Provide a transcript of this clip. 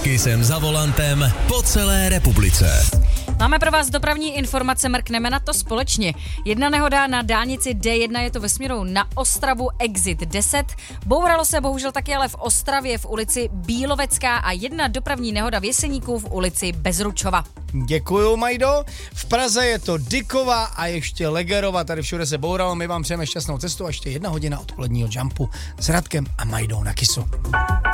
Kisem za volantem po celé republice. Máme pro vás dopravní informace, mrkneme na to společně. Jedna nehoda na dálnici D1, je to ve směru na Ostravu, exit 10. Bouralo se bohužel taky ale v Ostravě v ulici Bílovecká a jedna dopravní nehoda v Jeseníku v ulici Bezručova. Děkuju, Majdo. V Praze je to Dykova a ještě Legerova, tady všude se bouralo. My vám přejeme šťastnou cestu a ještě 1 hodina odpoledního jumpu s Radkem a Majdou na Kisu.